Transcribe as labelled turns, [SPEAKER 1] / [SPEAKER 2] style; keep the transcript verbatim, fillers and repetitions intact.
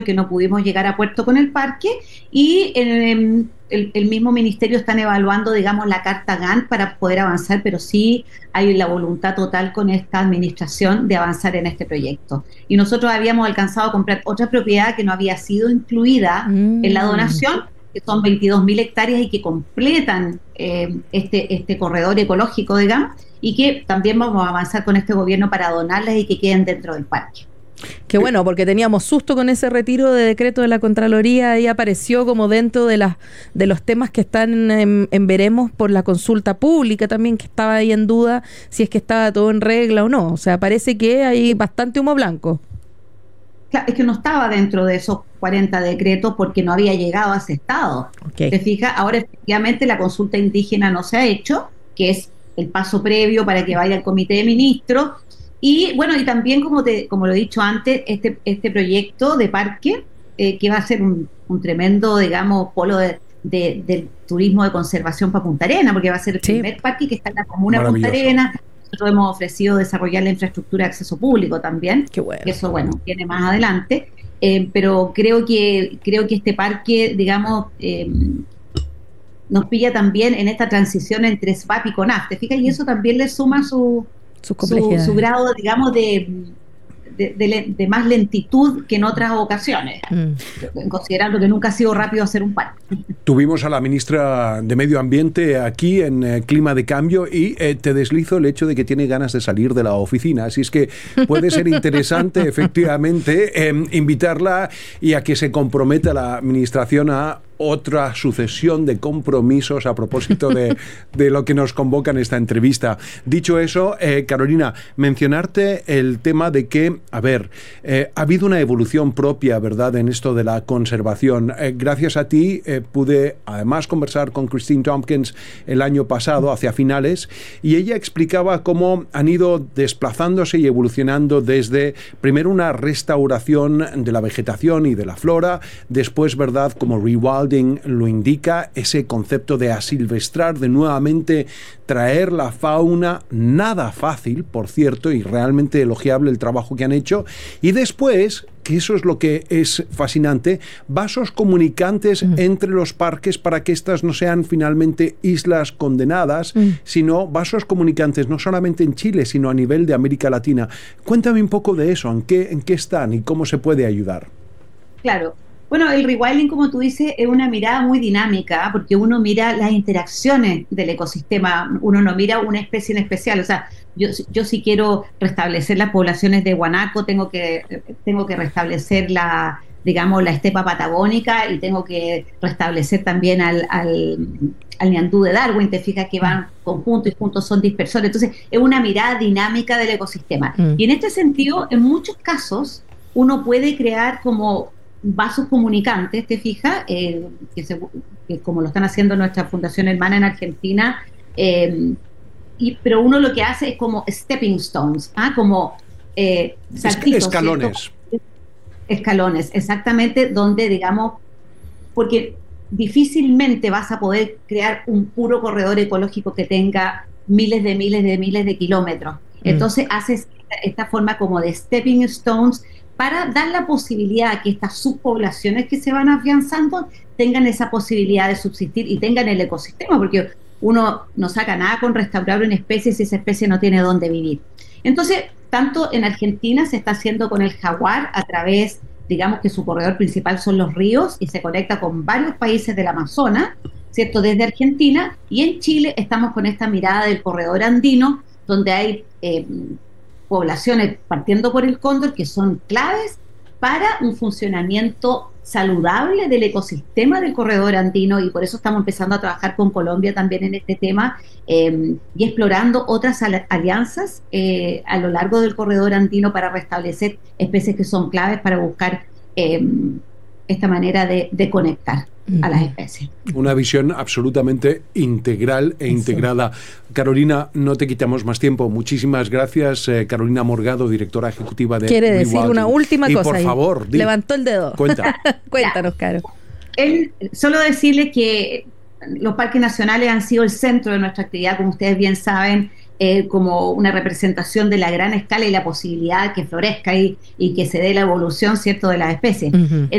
[SPEAKER 1] que no pudimos llegar a puerto con el parque, y eh, el, el mismo ministerio están evaluando, digamos, la carta Gantt para poder avanzar, pero sí hay la voluntad total con esta administración de avanzar en este proyecto. Y nosotros habíamos alcanzado a comprar otra propiedad que no había sido incluida mm. en la donación, que son veintidós mil hectáreas y que completan eh, este, este corredor ecológico, digamos, y que también vamos a avanzar con este gobierno para donarlas y que queden dentro del parque.
[SPEAKER 2] Qué bueno, porque teníamos susto con ese retiro de decreto de la Contraloría y apareció como dentro de las de los temas que están en, en veremos por la consulta pública también, que estaba ahí en duda si es que estaba todo en regla o no. O sea, parece que hay bastante humo blanco.
[SPEAKER 1] Claro, es que no estaba dentro de esos cuarenta decretos porque no había llegado a ese estado. Okay. ¿Te fijas? Ahora efectivamente la consulta indígena no se ha hecho, que es el paso previo para que vaya al comité de ministros. Y bueno, y también, como te, como lo he dicho antes, este, este proyecto de parque, eh, que va a ser un, un tremendo, digamos, polo de, de, del turismo de conservación para Punta Arenas, porque va a ser el sí. primer parque que está en la comuna de Punta Arenas. Nosotros hemos ofrecido desarrollar la infraestructura de acceso público también.
[SPEAKER 2] Qué bueno.
[SPEAKER 1] Que eso, bueno, viene más adelante. Eh, pero creo que, creo que este parque, digamos, eh, nos pilla también en esta transición entre S V A P y CONAF, ¿te fijas? Y eso también le suma su... Su, su grado, digamos, de, de, de, de más lentitud que en otras ocasiones, mm. considerando que nunca ha sido rápido hacer un parque.
[SPEAKER 3] Tuvimos a la ministra de Medio Ambiente aquí en eh, Clima de Cambio y eh, te deslizo el hecho de que tiene ganas de salir de la oficina, así es que puede ser interesante efectivamente eh, invitarla y a que se comprometa la administración a otra sucesión de compromisos a propósito de, de lo que nos convoca en esta entrevista. Dicho eso, eh, Carolina, mencionarte el tema de que, a ver, eh, ha habido una evolución propia, ¿verdad?, en esto de la conservación. Eh, gracias a ti eh, pude además conversar con Christine Tompkins el año pasado, hacia finales, y ella explicaba cómo han ido desplazándose y evolucionando desde, primero, una restauración de la vegetación y de la flora, después, ¿verdad?, como rewilding lo indica, ese concepto de asilvestrar, de nuevamente traer la fauna, nada fácil, por cierto, y realmente elogiable el trabajo que han hecho, y después, que eso es lo que es fascinante, vasos comunicantes mm. entre los parques para que estas no sean finalmente islas condenadas, mm. sino vasos comunicantes no solamente en Chile, sino a nivel de América Latina. Cuéntame un poco de eso, en qué, en qué están y cómo se puede ayudar.
[SPEAKER 1] Claro. Bueno, el rewilding, como tú dices, es una mirada muy dinámica, porque uno mira las interacciones del ecosistema, uno no mira una especie en especial. O sea, yo, yo si quiero restablecer las poblaciones de guanaco, tengo que, tengo que restablecer la, digamos, la estepa patagónica, y tengo que restablecer también al, al, al ñandú de Darwin. Te fijas que van conjuntos y juntos son dispersores. Entonces, es una mirada dinámica del ecosistema. Mm. Y en este sentido, en muchos casos, uno puede crear como vasos comunicantes, te fijas, eh, que, se, que como lo están haciendo nuestra fundación hermana en Argentina, eh, y, pero uno lo que hace es como stepping stones, ¿ah? como eh, saltitos,
[SPEAKER 3] escalones.
[SPEAKER 1] ¿cierto? Escalones, exactamente, donde, digamos, porque difícilmente vas a poder crear un puro corredor ecológico que tenga miles de miles de miles de kilómetros. Mm. Entonces haces esta, esta forma como de stepping stones para dar la posibilidad a que estas subpoblaciones que se van afianzando tengan esa posibilidad de subsistir y tengan el ecosistema, porque uno no saca nada con restaurar una especie si esa especie no tiene dónde vivir. Entonces, tanto en Argentina se está haciendo con el jaguar a través, digamos que su corredor principal son los ríos y se conecta con varios países del Amazonas, ¿cierto?, desde Argentina, y en Chile estamos con esta mirada del corredor andino, donde hay eh, poblaciones, partiendo por el cóndor, que son claves para un funcionamiento saludable del ecosistema del corredor andino, y por eso estamos empezando a trabajar con Colombia también en este tema, eh, y explorando otras al- alianzas eh, a lo largo del corredor andino para restablecer especies que son claves para buscar eh, esta manera de, de conectar a las especies.
[SPEAKER 3] Una visión absolutamente integral e Eso. integrada. Carolina, no te quitamos más tiempo. Muchísimas gracias, eh, Carolina Morgado, directora ejecutiva de
[SPEAKER 2] Quiere decir Rewilding. Una última
[SPEAKER 3] y
[SPEAKER 2] cosa.
[SPEAKER 3] por
[SPEAKER 2] ahí.
[SPEAKER 3] favor, di.
[SPEAKER 2] Levantó el dedo.
[SPEAKER 3] Cuenta.
[SPEAKER 2] Cuéntanos, Caro.
[SPEAKER 1] Él, solo decirles que los parques nacionales han sido el centro de nuestra actividad, como ustedes bien saben. eh, como una representación de la gran escala y la posibilidad que florezca y, y que se dé la evolución, ¿cierto?, de las especies. Uh-huh.